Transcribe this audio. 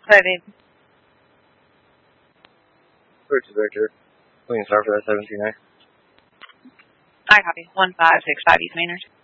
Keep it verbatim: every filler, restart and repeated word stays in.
Hi, babe. Purchase Director. We can start for that seventeen A. I copy. one five six five East Maynard.